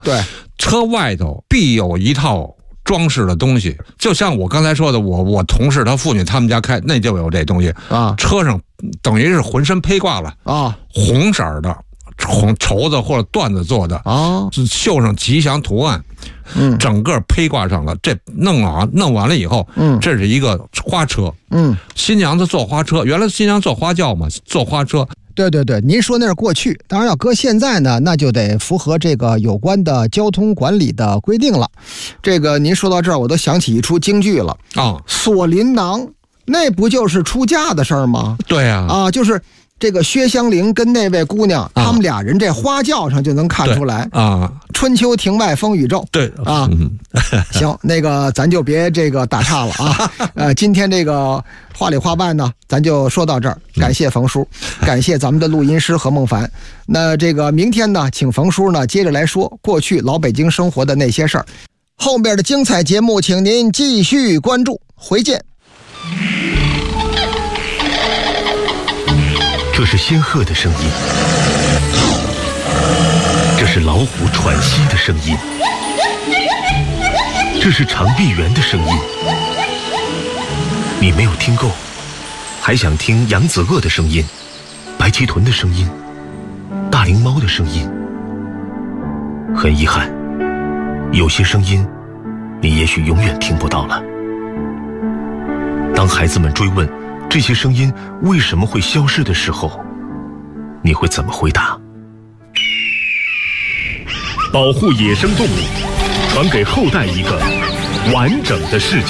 对， 车外头必有一套装饰的东西，就像我刚才说的，我同事他父亲他们家开那就有这东西啊， 车上等于是浑身披挂了啊， 红色的绸子或者缎子做的啊， 绣上吉祥图案，整个披挂上了。这弄完了以后，这是一个花车，新娘子坐花车，原来新娘坐花轿嘛，坐花车。 对对对，您说那是过去，当然要搁现在呢，那就得符合这个有关的交通管理的规定了。这个您说到这儿，我都想起一出京剧了啊，锁麟囊，那不就是出嫁的事儿吗？ 对啊， 啊，就是这个薛香菱跟那位姑娘，他们俩人这花轿上就能看出来啊。 春秋庭外风雨骤， 对啊，行，那个咱就别这个打岔了啊。今天这个话里话外呢，咱就说到这儿。感谢冯叔，感谢咱们的录音师何孟凡。那这个明天呢，请冯叔呢接着来说过去老北京生活的那些事儿。后面的精彩节目，请您继续关注。回见。 这是仙鹤的声音，这是老虎喘息的声音，这是长臂猿的声音。你没有听够，还想听扬子鳄的声音、白鳍豚的声音、大灵猫的声音？很遗憾，有些声音你也许永远听不到了。当孩子们追问这些声音为什么会消失的时候，你会怎么回答？保护野生动物，传给后代一个完整的世界。